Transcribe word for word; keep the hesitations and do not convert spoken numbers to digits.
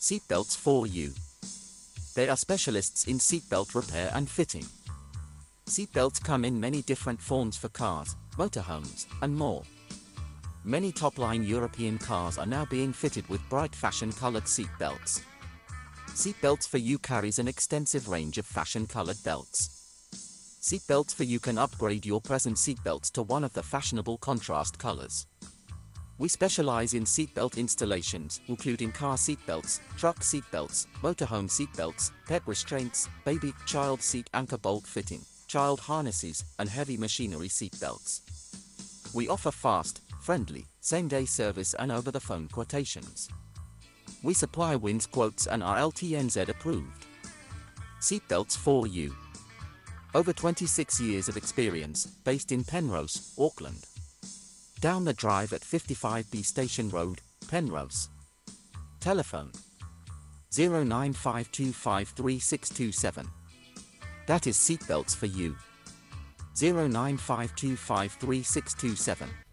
Seatbelts for you. They are specialists in seatbelt repair and fitting. Seatbelts come in many different forms for cars, motorhomes, and more. Many top-line European cars are now being fitted with bright fashion-colored seatbelts. Seatbelts for You carries an extensive range of fashion-colored belts. Seatbelts for You can upgrade your present seatbelts to one of the fashionable contrast colors. We specialize in seatbelt installations, including car seatbelts, truck seatbelts, motorhome seatbelts, pet restraints, baby, child seat anchor bolt fitting, child harnesses, and heavy machinery seatbelts. We offer fast, friendly, same-day service and over-the-phone quotations. We supply W I N S quotes and are L T N Z approved. Seatbelts for You. Over twenty-six years of experience, based in Penrose, Auckland. Down the drive at fifty-five B Station Road, Penrose. Telephone zero nine five two five three six two seven. That is Seatbelts for You. zero nine five two five three six two seven.